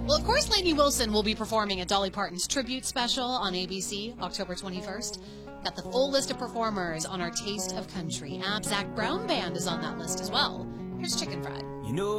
Well, of course, Lainey Wilson will be performing at Dolly Parton's tribute special on ABC October 21st. Got the full list of performers on our Taste of Country app. Zach Brown Band is on that list as well. Here's Chicken Fried. You know